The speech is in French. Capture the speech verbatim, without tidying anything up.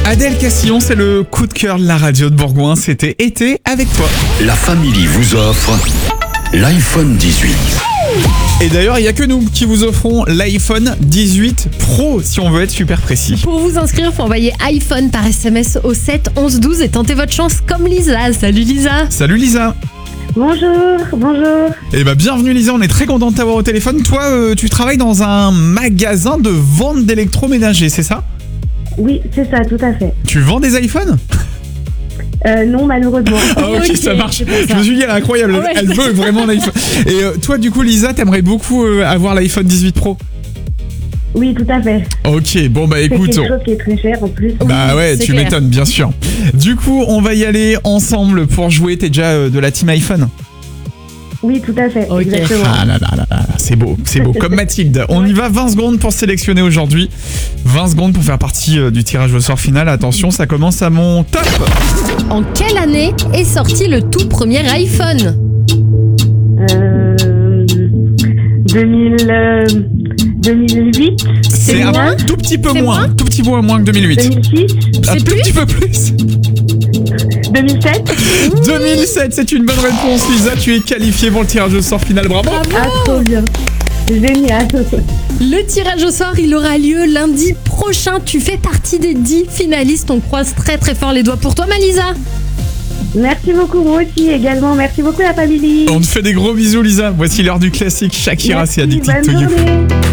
Adèle Castillon, c'est le coup de cœur de la radio de Bourgoin. C'était Été avec toi. La Family vous offre l'iPhone dix-huit. Et d'ailleurs, il n'y a que nous qui vous offrons l'iPhone dix-huit Pro, si on veut être super précis. Pour vous inscrire, il faut envoyer iPhone par S M S au sept onze douze et tenter votre chance comme Lisa. Salut Lisa. Salut Lisa. Bonjour, bonjour. Eh ben, bienvenue Lisa, on est très content de t'avoir au téléphone. Toi, euh, tu travailles dans un magasin de vente d'électroménager, c'est ça? Oui, c'est ça, tout à fait. Tu vends des iPhones? Euh, non, malheureusement. Ah ok, Ok, ça marche. c'est pour ça. Je me suis dit, elle est incroyable, Ah ouais. elle veut vraiment l'iPhone. Et euh, toi, du coup, Lisa, t'aimerais beaucoup euh, avoir l'iPhone dix-huit Pro? Oui, tout à fait. Ok, bon bah C'est écoute, quelque on- chose qui est très cher en plus. bah ouais, c'est tu clair. m'étonnes, bien sûr. Du coup, on va y aller ensemble pour jouer. T'es déjà euh, de la team iPhone? Oui, tout à fait, Ok. exactement. Ah là là là là, c'est beau, c'est beau. Comme Mathilde. On y va, vingt secondes pour sélectionner aujourd'hui. vingt secondes pour faire partie euh, du tirage au sort final. Attention, ça commence à mon top. En quelle année est sorti le tout premier iPhone? Euh, deux mille, euh, deux mille huit, C'est un moins tout petit peu C'est moins, moins tout petit peu moins que deux mille huit. deux mille six, Un C'est tout plus petit peu plus. deux mille sept. deux mille sept, c'est une bonne réponse, Lisa. Tu es qualifiée pour le tirage au sort final. Bravo. Ah, trop bien. Génial. Le tirage au sort, il aura lieu lundi prochain. Tu fais partie des dix finalistes. On croise très très fort les doigts pour toi, Malisa. Merci beaucoup, moi aussi également. Merci beaucoup, la famille. On te fait des gros bisous, Lisa. Voici l'heure du classique. Shakira, c'est Merci, Addicted bonne to You. journée.